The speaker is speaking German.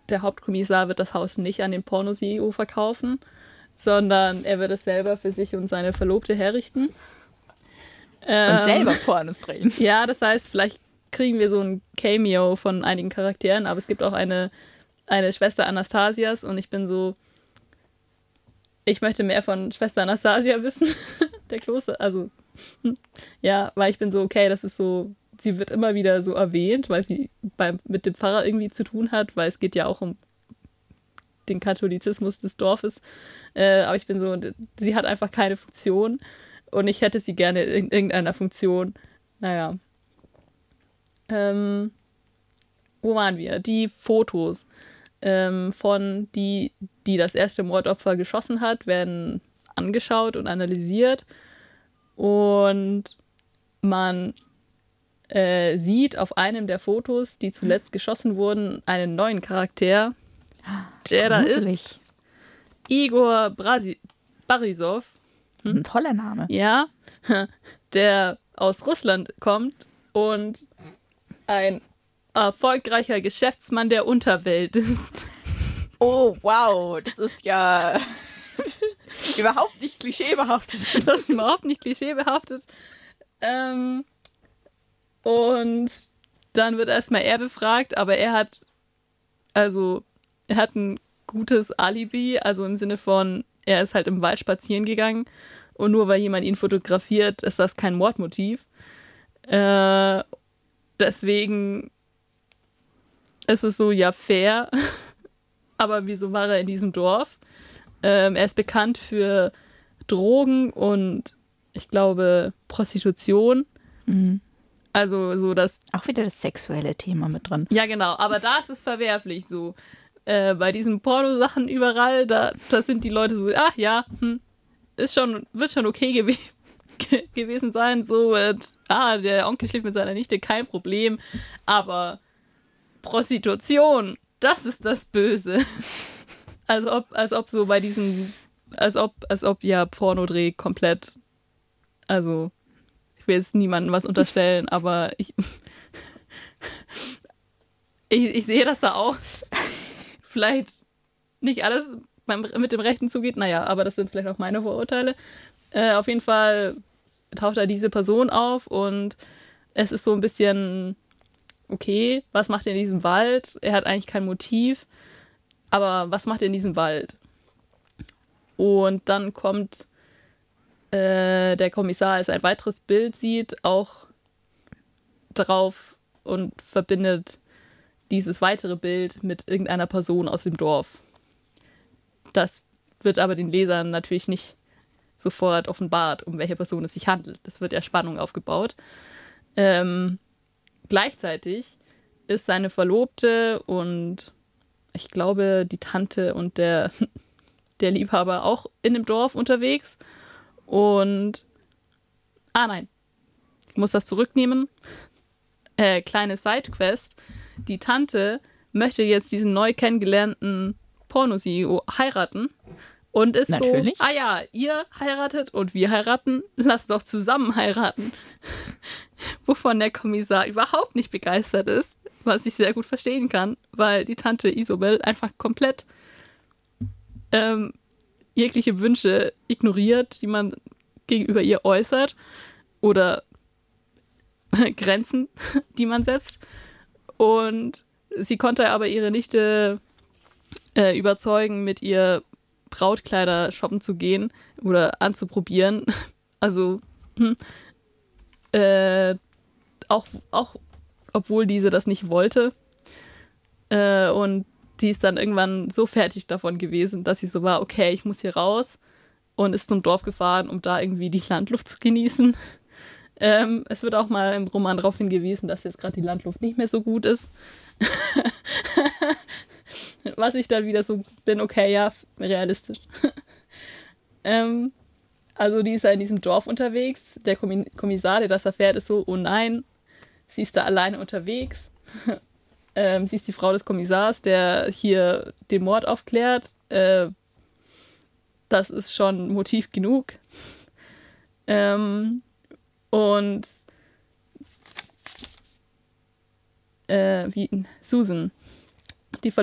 der Hauptkommissar wird das Haus nicht an den Porno-CEO verkaufen, sondern er wird es selber für sich und seine Verlobte herrichten. Und selber Pornos drehen. Ja, das heißt, vielleicht kriegen wir so ein Cameo von einigen Charakteren, aber es gibt auch eine Schwester Anastasias und ich bin so, ich möchte mehr von Schwester Anastasia wissen, der Kloster, also ja, weil ich bin so, okay, das ist so, sie wird immer wieder so erwähnt, weil sie mit dem Pfarrer irgendwie zu tun hat, weil es geht ja auch um den Katholizismus des Dorfes, aber ich bin so, sie hat einfach keine Funktion und ich hätte sie gerne in irgendeiner Funktion. Naja. Wo waren wir? Die Fotos von die das erste Mordopfer geschossen hat, werden angeschaut und analysiert. Und man sieht auf einem der Fotos, die zuletzt geschossen wurden, einen neuen Charakter, der da ist. Igor Barisov. Das ist ein toller Name. Ja, der aus Russland kommt und ein erfolgreicher Geschäftsmann der Unterwelt ist. Oh, wow, das ist ja überhaupt nicht klischeebehaftet. Das ist überhaupt nicht klischeebehaftet. Und dann wird erstmal er befragt, aber er hat ein gutes Alibi, also im Sinne von, er ist halt im Wald spazieren gegangen und nur weil jemand ihn fotografiert, ist das kein Mordmotiv. Deswegen ist es so, ja, fair. Aber wieso war er in diesem Dorf? Er ist bekannt für Drogen und ich glaube Prostitution. Mhm. Also so das... Auch wieder das sexuelle Thema mit drin. Ja, genau. Aber da ist es verwerflich so. Bei diesen Pornosachen überall, da sind die Leute so, ach ja, wird schon okay gewesen sein. So, der Onkel schläft mit seiner Nichte, kein Problem. Aber Prostitution, das ist das Böse. Als ob so bei diesen, als ob ja Pornodreh komplett, also ich will jetzt niemandem was unterstellen, aber ich sehe das da auch. Vielleicht nicht alles mit dem Rechten zugeht, naja, aber das sind vielleicht auch meine Vorurteile. Auf jeden Fall taucht da diese Person auf und es ist so ein bisschen, okay, was macht er in diesem Wald? Er hat eigentlich kein Motiv, aber was macht er in diesem Wald? Und dann kommt der Kommissar, als er ein weiteres Bild sieht, auch drauf und verbindet dieses weitere Bild mit irgendeiner Person aus dem Dorf. Das wird aber den Lesern natürlich nicht sofort offenbart, um welche Person es sich handelt. Es wird ja Spannung aufgebaut. Gleichzeitig ist seine Verlobte und ich glaube die Tante und der Liebhaber auch in dem Dorf unterwegs. Und nein, ich muss das zurücknehmen. Kleine Sidequest. Die Tante möchte jetzt diesen neu kennengelernten Porno-CEO heiraten und ist natürlich so, ja, ihr heiratet und wir heiraten, lasst doch zusammen heiraten. Wovon der Kommissar überhaupt nicht begeistert ist, was ich sehr gut verstehen kann, weil die Tante Isobel einfach komplett jegliche Wünsche ignoriert, die man gegenüber ihr äußert oder Grenzen, die man setzt. Und sie konnte aber ihre Nichte überzeugen, mit ihr Brautkleider shoppen zu gehen oder anzuprobieren. Also auch obwohl diese das nicht wollte. Und die ist dann irgendwann so fertig davon gewesen, dass sie so war, okay, ich muss hier raus und ist zum Dorf gefahren, um da irgendwie die Landluft zu genießen. Es wird auch mal im Roman darauf hingewiesen, dass jetzt gerade die Landluft nicht mehr so gut ist. Was ich dann wieder so bin, okay, ja, realistisch. Also die ist ja in diesem Dorf unterwegs. Der Kommissar, der das erfährt, ist so, oh nein, sie ist da alleine unterwegs. Sie ist die Frau des Kommissars, der hier den Mord aufklärt. Das ist schon Motiv genug. Und Susan.